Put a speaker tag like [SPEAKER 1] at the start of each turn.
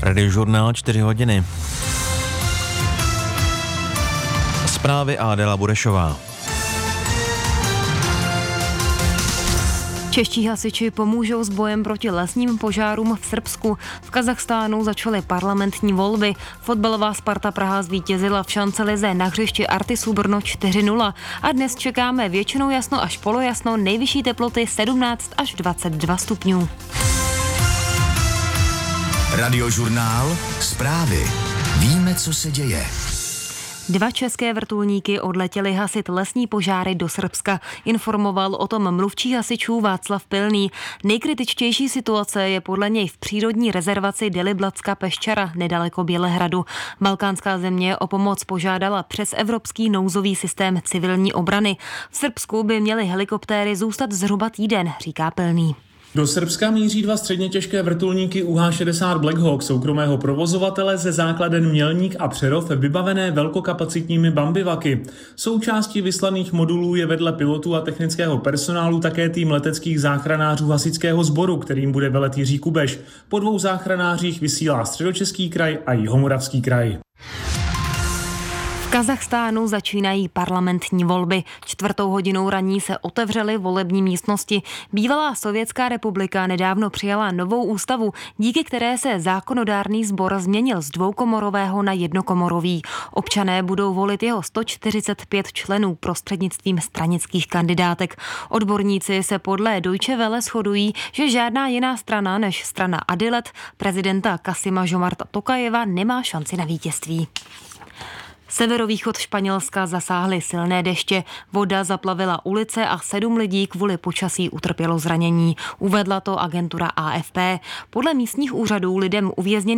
[SPEAKER 1] Radiožurnál 4 hodiny. Zprávy Adela Burešová.
[SPEAKER 2] Čeští hasiči pomůžou s bojem proti lesním požárům v Srbsku. V Kazachstánu začaly parlamentní volby. Fotbalová Sparta Praha zvítězila v šancelize na hřišti Artisu Brno 4-0. A dnes čekáme většinou jasno až polojasno, nejvyšší teploty 17 až 22 stupňů.
[SPEAKER 3] Radiožurnál, zprávy. Víme, co se děje.
[SPEAKER 2] 2 české vrtulníky odletěly hasit lesní požáry do Srbska. Informoval o tom mluvčí hasičů Václav Pilný. Nejkritičtější situace je podle něj v přírodní rezervaci Deliblatska Peščara nedaleko Bělehradu. Balkánská země o pomoc požádala přes evropský nouzový systém civilní obrany. V Srbsku by měly helikoptéry zůstat zhruba týden, říká Pilný.
[SPEAKER 4] Do Srbska míří 2 středně těžké vrtulníky UH-60 Black Hawk soukromého provozovatele ze základen Mělník a Přerov vybavené velkokapacitními bambivaky. Součástí vyslaných modulů je vedle pilotů a technického personálu také tým leteckých záchranářů hasičského sboru, kterým bude velet Jiří Kubeš. Po 2 záchranářích vysílá Středočeský kraj a Jihomoravský kraj.
[SPEAKER 2] V Kazachstánu začínají parlamentní volby. 4. hodinou raní se otevřely volební místnosti. Bývalá Sovětská republika nedávno přijala novou ústavu, díky které se zákonodárný sbor změnil z dvoukomorového na jednokomorový. Občané budou volit jeho 145 členů prostřednictvím stranických kandidátek. Odborníci se podle Deutsche Welle shodují, že žádná jiná strana než strana Adilet prezidenta Kasima Žomarta Tokajeva nemá šanci na vítězství. Severovýchod Španělska zasáhly silné deště. Voda zaplavila ulice a 7 lidí kvůli počasí utrpělo zranění. Uvedla to agentura AFP. Podle místních úřadů lidem uvězněným